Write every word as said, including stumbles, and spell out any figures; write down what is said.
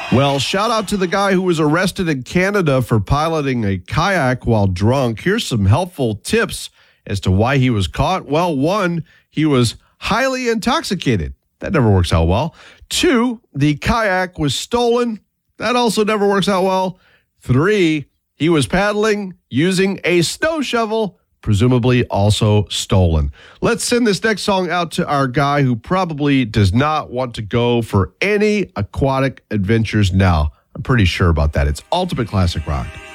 Well, shout out to the guy who was arrested in Canada for piloting a kayak while drunk. Here's some helpful tips as to why he was caught. Well, one, he was highly intoxicated. That never works out well. Two, the kayak was stolen. That also never works out well. Three, he was paddling using a snow shovel, presumably also stolen. Let's send this next song out to our guy who probably does not want to go for any aquatic adventures now. I'm pretty sure about that. It's Ultimate Classic Rock.